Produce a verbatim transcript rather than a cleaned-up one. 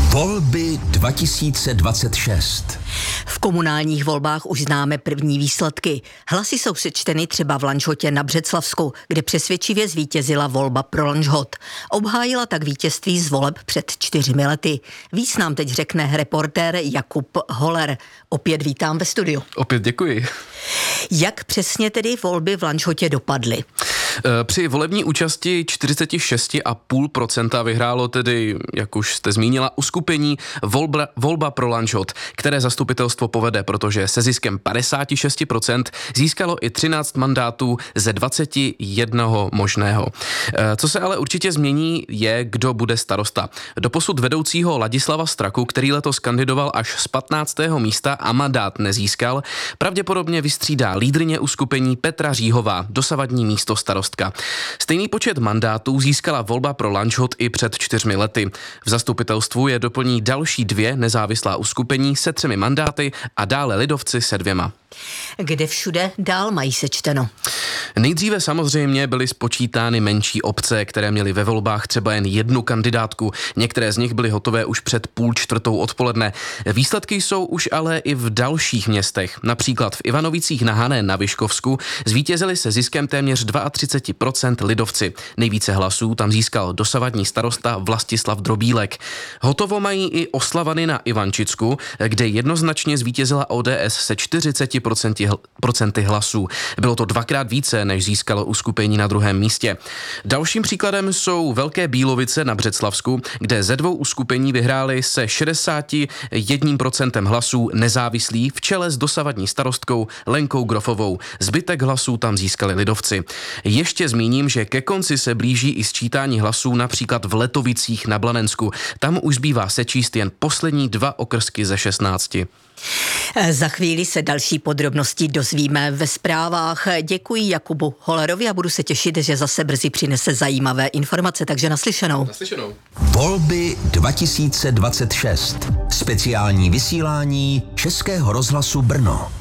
Volby dva tisíce dvacet šest. V komunálních volbách už známe první výsledky. Hlasy jsou sečteny třeba v Lanžhotě na Břeclavsku, kde přesvědčivě zvítězila volba pro Lanžhot. Obhájila tak vítězství z voleb před čtyřmi lety. Víc nám teď řekne reportér Jakub Holer. Opět vítám ve studiu. Opět děkuji. Jak přesně tedy volby v Lanžhotě dopadly? Při volební účasti čtyřicet šest celá pět procenta vyhrálo tedy, jak už jste zmínila, uskupení volba, volba pro Lanžhot, které zastupitelstvo povede, protože se ziskem padesát šest procent získalo i třináct mandátů ze dvacet jedna možného. Co se ale určitě změní, je, kdo bude starosta. Doposud vedoucího Ladislava Straku, který letos kandidoval až z patnáctého místa a mandát nezískal, pravděpodobně vystřídá lídryně uskupení Petra Říhová, dosavadní místo starostka. Stejný počet mandátů získala volba pro Lanžhot i před čtyřmi lety. V zastupitelstvu je doplní další dvě nezávislá uskupení se třemi mandáty a dále lidovci se dvěma. Kde všude dál mají sečteno? Nejdříve samozřejmě byly spočítány menší obce, které měly ve volbách třeba jen jednu kandidátku. Některé z nich byly hotové už před půl čtvrtou odpoledne. Výsledky jsou už ale i v dalších městech. Například v Ivanovicích na Hané na Vyškovsku zvítězili se ziskem téměř třicet dva procent lidovci. Nejvíce hlasů tam získal dosavadní starosta Vlastislav Drobílek. Hotovo mají i Oslavany na Ivančicku, kde jednoznačně zvítězila O D S se čtyřicet procent hlasů. Bylo to dvakrát více, než získalo uskupení na druhém místě. Dalším příkladem jsou Velké Bílovice na Břeclavsku, kde ze dvou uskupení vyhráli se šedesát jedna procent hlasů nezávislí v čele s dosavadní starostkou Lenkou Grofovou. Zbytek hlasů tam získali lidovci. Ještě zmíním, že ke konci se blíží i sčítání hlasů například v Letovicích na Blanensku. Tam už zbývá sečíst jen poslední dva okrsky ze šestnácti. Za chvíli se další podrobnosti dozvíme ve zprávách. Děkuji Jakubu Holerovi a budu se těšit, že zase brzy přinese zajímavé informace, takže naslyšenou. Naslyšenou. Volby dva tisíce dvacet šest. Speciální vysílání Českého rozhlasu Brno.